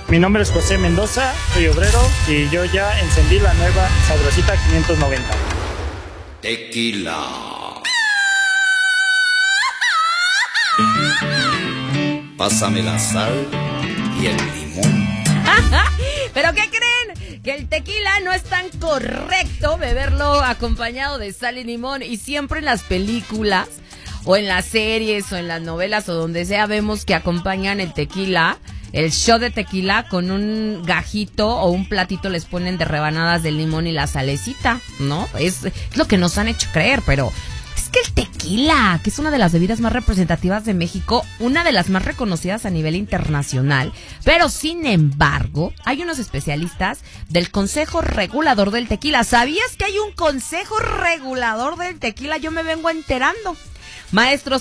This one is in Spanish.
Mi nombre es José Mendoza, soy obrero y yo ya encendí la nueva Sabrosita 590. Tequila. Pásame la sal y el limón. ¿Pero qué creen? Que el tequila no es tan correcto beberlo acompañado de sal y limón. Y siempre en las películas o en las series o en las novelas o donde sea vemos que acompañan el tequila, el shot de tequila, con un gajito o un platito les ponen de rebanadas de limón y la salecita, ¿no? Es lo que nos han hecho creer, pero es que el tequila, que es una de las bebidas más representativas de México, una de las más reconocidas a nivel internacional, pero sin embargo, hay unos especialistas del Consejo Regulador del Tequila. ¿Sabías que hay un Consejo Regulador del Tequila? Yo me vengo enterando. Maestros